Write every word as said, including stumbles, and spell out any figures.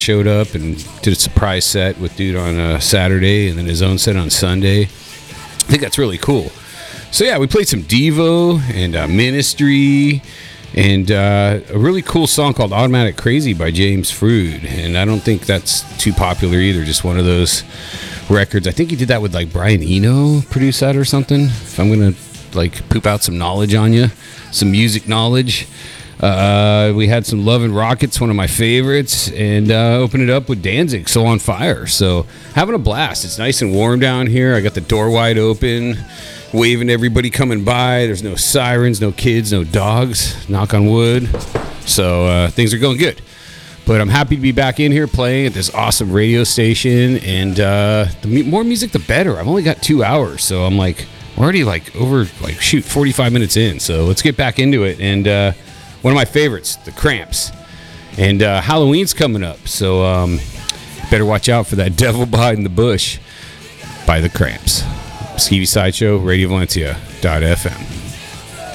showed up and did a surprise set with Dude on uh, Saturday, and then his own set on Sunday. I think that's really cool. So yeah, we played some Devo and uh, Ministry, and uh, a really cool song called Automatic Crazy by James Frood. And I don't think that's too popular either, just one of those records. I think he did that with like Brian Eno, produced that or something. If I'm gonna like poop out some knowledge on you, some music knowledge. Uh, we had some Love and Rockets, one of my favorites, and uh, opened it up with Danzig, So on Fire. So having a blast. It's nice and warm down here. I got the door wide open, waving to everybody coming by. There's no sirens, no kids, no dogs, knock on wood. So uh, things are going good. But I'm happy to be back in here playing at this awesome radio station, and uh, the more music, the better. I've only got two hours, so I'm like already like over, like shoot, forty-five minutes in. So let's get back into it. And uh, one of my favorites, The Cramps. And uh, Halloween's coming up, so um, better watch out for that Devil Behind the Bush by The Cramps. Skeevy Sideshow, Radio Valencia dot f m.